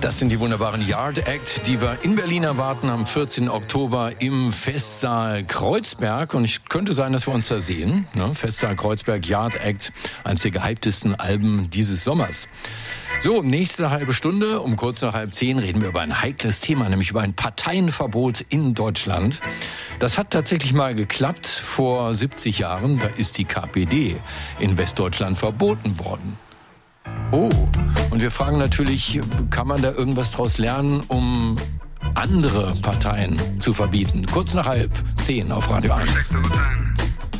Das sind die wunderbaren Yard Act, die wir in Berlin erwarten am 14. Oktober im Festsaal Kreuzberg. Und es könnte sein, dass wir uns da sehen. Ne? Festsaal Kreuzberg, Yard Act, eines der gehyptesten Alben dieses Sommers. So, nächste halbe Stunde, um kurz nach 9:30 reden wir über ein heikles Thema, nämlich über ein Parteienverbot in Deutschland. Das hat tatsächlich mal geklappt vor 70 Jahren. Da ist die KPD in Westdeutschland verboten worden. Oh, und wir fragen natürlich, kann man da irgendwas draus lernen, um andere Parteien zu verbieten? Kurz nach 9:30 auf Radio 1.